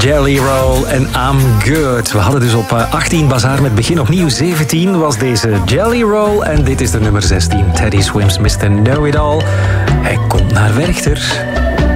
Jelly Roll en I'm Good. We hadden dus op 18 Bazaar met begin opnieuw. 17 was deze Jelly Roll en dit is de nummer 16. Teddy Swims Mr. Know It All. Hij komt naar Werchter.